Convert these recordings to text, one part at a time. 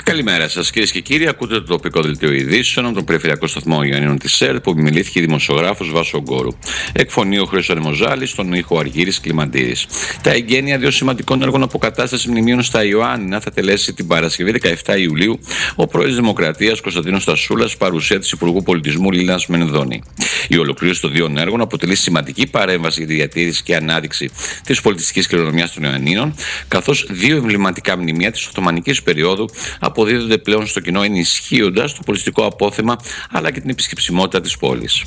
Καλημέρα σας κυρίες και κύριοι. Ακούτε το τοπικό δελτίο ειδήσεων από τον Περιφερειακό Σταθμό Ιωαννίνων της ΕΡΤ, που επιμελήθηκε η δημοσιογράφος Βάσο Γκόρου. Εκφωνεί ο Χρήστος Ανεμοζάλης, στον ήχο Αργύρης Κλιμαντίδης. Τα εγγένεια δύο σημαντικών έργων αποκατάστασης μνημείων στα Ιωάννινα θα τελέσει την Παρασκευή 17 Ιουλίου ο πρόεδρος Δημοκρατίας Κωνσταντίνος Στασούλας, παρουσία της Υπουργού Πολιτισμού Λίλας Μενδώνη. Η ολοκλήρωση των δύο έργων αποτελεί σημαντική παρέμβαση για τη διατήρηση και ανάδειξη της πολιτιστικής κληρονομιάς των Ιωαννίνων, καθώς δύο εμβληματικά μνημεία της Οθωμανικής περίοδου αποδίδονται πλέον στο κοινό, ενισχύοντας το πολιτιστικό απόθεμα αλλά και την επισκεψιμότητα της πόλης.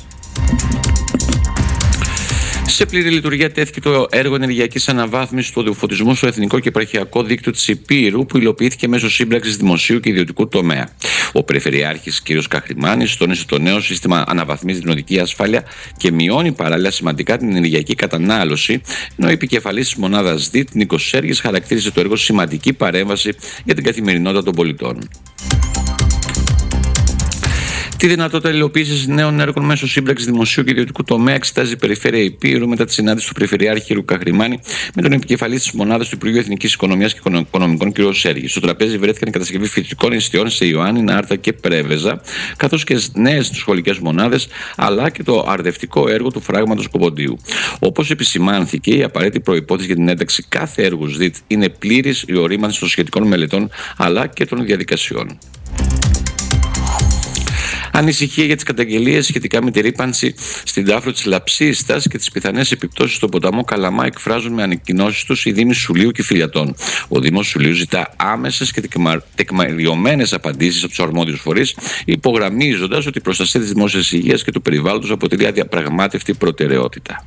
Σε πλήρη λειτουργία τέθηκε το έργο ενεργειακής αναβάθμισης του οδοφωτισμού στο Εθνικό και Επαρχιακό Δίκτυο της Υπήρου, που υλοποιήθηκε μέσω σύμπραξης δημοσίου και ιδιωτικού τομέα. Ο Περιφερειάρχης κ. Καχρημάνης τόνισε το νέο σύστημα αναβαθμίζει την οδική ασφάλεια και μειώνει παράλληλα σημαντικά την ενεργειακή κατανάλωση, ενώ η επικεφαλής της μονάδας ΔΙΤ, Νίκος Σέργης, χαρακτήριζε το έργο σημαντική παρέμβαση για την καθημερινότητα των πολιτών. Τη δυνατότητα υλοποίησης νέων έργων μέσω σύμπραξης δημοσίου και ιδιωτικού τομέα εξετάζει η Περιφέρεια Υπήρου μετά τη συνάντηση του Περιφερειάρχη κ. Καχρημάνη με τον επικεφαλής της μονάδας του Υπουργείου Εθνικής Οικονομίας και Οικονομικών κ. Σέργη. Στο τραπέζι βρέθηκαν η κατασκευή φοιτητικών εστιών σε Ιωάννινα, Άρτα και Πρέβεζα, καθώς και νέες σχολικές μονάδες, αλλά και το αρδευτικό έργο του φράγματος Κοποντίου. Όπως επισημάνθηκε, η απαραίτητη προϋπόθεση για την ένταξη κάθε έργου ΣΔΙΤ είναι πλήρης η ορίμανση των σχετικών μελετών αλλά και των διαδικασιών. Ανησυχία για τις καταγγελίες σχετικά με τη ρύπανση στην τάφρο της Λαψίστας και τις πιθανές επιπτώσεις στον ποταμό Καλαμά εκφράζουν με ανακοινώσεις τους οι Δήμοι Σουλίου και Φιλιατών. Ο Δήμος Σουλίου ζητά άμεσες και τεκμηριωμένες απαντήσεις από τους αρμόδιους φορείς, υπογραμμίζοντας ότι η προστασία της δημόσιας υγείας και του περιβάλλοντος αποτελεί αδιαπραγμάτευτη προτεραιότητα.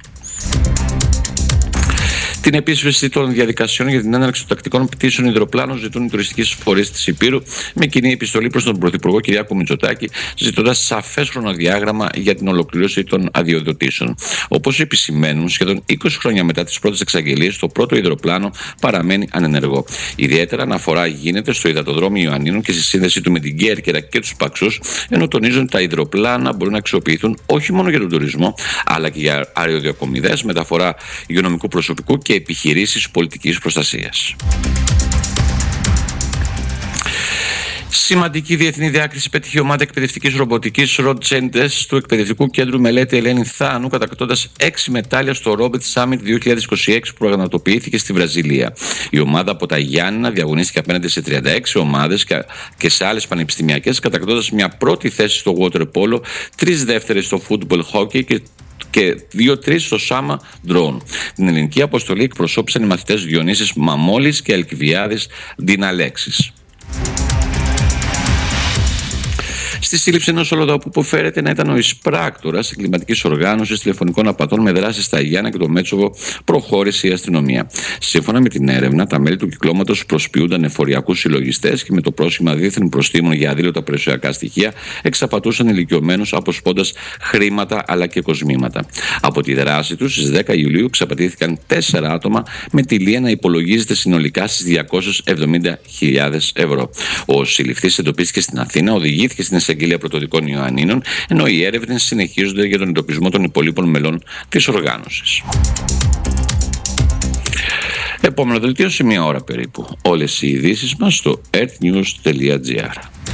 Την επίσβεση των διαδικασιών για την έναρξη των τακτικών πτήσεων υδροπλάνων ζητούν οι τουριστικοί φορείς της Υπήρου, με κοινή επιστολή προς τον Πρωθυπουργό Κυριάκο Μητσοτάκη, ζητώντας σαφές χρονοδιάγραμμα για την ολοκλήρωση των αδειοδοτήσεων. Όπως επισημαίνουν, σχεδόν 20 χρόνια μετά τις πρώτες εξαγγελίες, το πρώτο υδροπλάνο παραμένει ανενεργό. Ιδιαίτερα αναφορά γίνεται στο υδατοδρόμιο Ιωαννίνων και στη σύνδεση του με την Κέρκυρα και τους Παξούς, ενώ τονίζουν ότι τα υδροπλάνα μπορούν να αξιοποιηθούν όχι μόνο για τον τουρισμό, αλλά και για αεροδιακομιδές, μεταφορά υγειονομικού προσωπικού και επιχειρήσεις πολιτικής προστασίας. Σημαντική διεθνή διάκριση πέτυχε η ομάδα εκπαιδευτικής ρομποτικής RODGENTES του Εκπαιδευτικού Κέντρου Μελέτη Ελένη Θάνου, κατακτώντας 6 μετάλλια στο Robot Summit 2026 που προγραμματοποιήθηκε στη Βραζιλία. Η ομάδα από τα Γιάννηνα διαγωνίστηκε απέναντι σε 36 ομάδες και σε άλλες πανεπιστημιακές, κατακτώντας μια πρώτη θέση στο water polo, 3 δεύτερες στο football hockey και 2-3 στο Σάμα Drone. Την ελληνική αποστολή εκπροσώπησαν οι μαθητές Διονύσης Μαμόλης και Αλκιβιάδης Ντιναλέξης. Στη σύλληψη ενός Ολοδαπού που φέρεται να ήταν ο εισπράκτορας εγκληματικής οργάνωσης τηλεφωνικών απατών με δράσεις στα Γιάννα και το Μέτσοβο, προχώρησε η αστυνομία. Σύμφωνα με την έρευνα, τα μέλη του κυκλώματος προσποιούνταν εφοριακούς συλλογιστές και με το πρόσχημα δίθεν προστίμων για αδήλωτα περιουσιακά στοιχεία εξαπατούσαν ηλικιωμένους αποσπώντας χρήματα αλλά και κοσμήματα. Από τη δράση τους, στις 10 Ιουλίου εξαπατήθηκαν 4 άτομα με τη λία να υπολογίζεται συνολικά στις 270.000 ευρώ. Ο συλληφθής εντοπίστηκε στην Αθήνα, οδηγήθηκε στην εισαγγελία πρωτοδικών Ιωαννίνων, ενώ οι έρευνες συνεχίζονται για τον εντοπισμό των υπολείπων μελών της οργάνωσης. Επόμενο δελτίο σε 1 ώρα περίπου. Όλες οι ειδήσεις μας στο earthnews.gr.